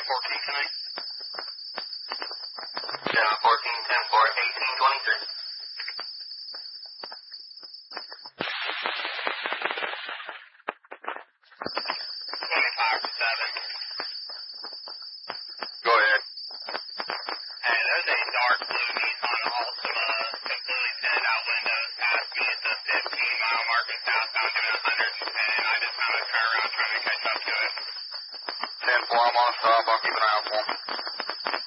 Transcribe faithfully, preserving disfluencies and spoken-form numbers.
fourteen tonight. seven fourteen, ten four, eighteen twenty-three. twenty-five to seven. Go ahead. Hey, there's a dark blue Nissan Altima, completely tinted out windows, past me at the fifteen mile marker southbound doing one hundred ten. I just found a turnaround trying to catch up to it. ten four, I'm on stop. I'll keep an eye out for him.